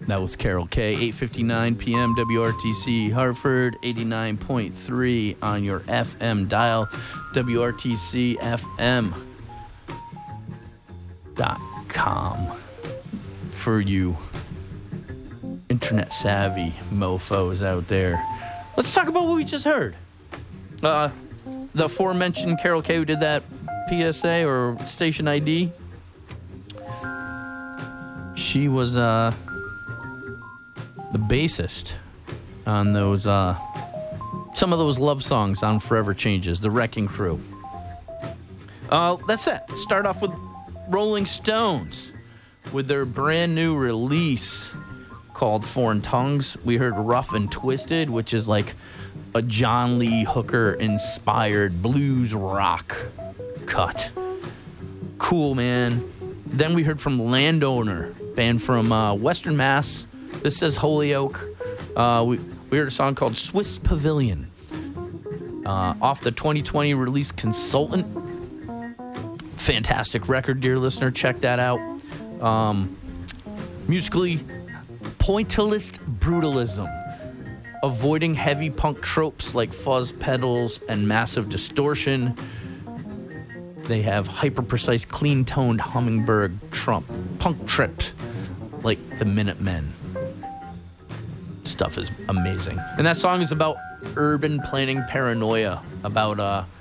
That was Carol K. 8:59 p.m. WRTC Hartford, 89.3 on your FM dial, WRTCFM.com for you internet savvy mofos out there. Let's talk about what we just heard. The aforementioned Carol K, who did that PSA or station ID. She was the bassist on those some of those love songs on Forever Changes, the Wrecking Crew. That's it. Start off with Rolling Stones with their brand new release called Foreign Tongues. We heard Rough and Twisted, which is like a John Lee Hooker inspired blues rock cut. Cool, man. Then we heard from Landowner, band from Western Mass. This says Holyoke. We heard a song called Swiss Pavilion off the 2020 release Consultant. Fantastic record, dear listener. Check that out. Musically, pointillist brutalism, avoiding heavy punk tropes like fuzz pedals and massive distortion. They have hyper-precise, clean-toned hummingbird punk trips like the Minutemen. Stuff is amazing. And that song is about urban planning paranoia, about